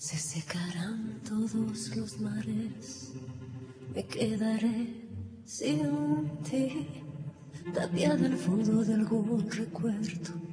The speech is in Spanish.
Se secarán todos los mares, me quedaré sin ti, tapiada al fondo de algún recuerdo